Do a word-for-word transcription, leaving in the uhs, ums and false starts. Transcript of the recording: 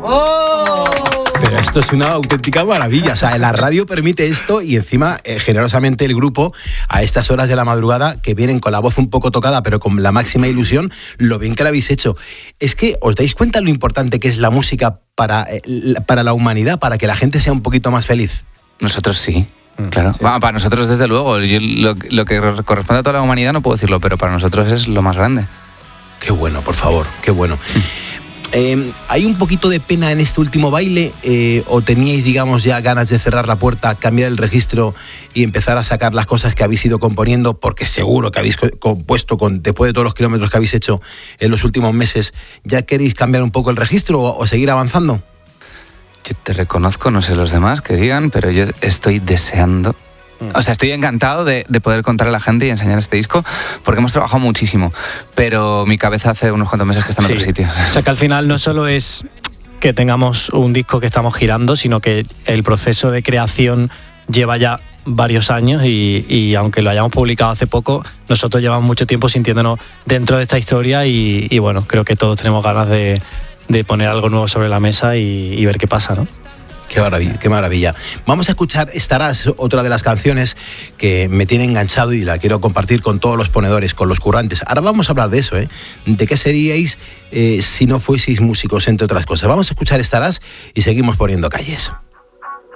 ¡Oh! Pero esto es una auténtica maravilla. O sea, la radio permite esto y encima, eh, generosamente, el grupo, a estas horas de la madrugada, que vienen con la voz un poco tocada, pero con la máxima ilusión, lo bien que lo habéis hecho. Es que, ¿os dais cuenta lo importante que es la música para, eh, para la humanidad, para que la gente sea un poquito más feliz? Nosotros sí. Claro, sí. Bueno, para nosotros desde luego. Yo, lo, lo que corresponde a toda la humanidad no puedo decirlo, pero para nosotros es lo más grande. Qué bueno, por favor, qué bueno. Eh, ¿Hay un poquito de pena en este último baile eh, o teníais, digamos, ya ganas de cerrar la puerta, cambiar el registro y empezar a sacar las cosas que habéis ido componiendo? Porque seguro que habéis compuesto, con, después de todos los kilómetros que habéis hecho en los últimos meses, ¿ya queréis cambiar un poco el registro o, o seguir avanzando? Yo te reconozco, no sé los demás que digan, pero yo estoy deseando... O sea, estoy encantado de, de poder contar a la gente y enseñar este disco, porque hemos trabajado muchísimo, pero mi cabeza hace unos cuantos meses que está en sí. otro sitio. O sea, que al final no solo es que tengamos un disco que estamos girando, sino que el proceso de creación lleva ya varios años y, y aunque lo hayamos publicado hace poco, nosotros llevamos mucho tiempo sintiéndonos dentro de esta historia y, y bueno, creo que todos tenemos ganas de, de poner algo nuevo sobre la mesa y, y ver qué pasa, ¿no? Qué maravilla, qué maravilla. Vamos a escuchar Estarás, otra de las canciones que me tiene enganchado y la quiero compartir con todos los ponedores, con los currantes. Ahora vamos a hablar de eso, ¿eh? ¿De qué seríais eh, si no fueseis músicos, entre otras cosas? Vamos a escuchar Estarás y seguimos poniendo calles.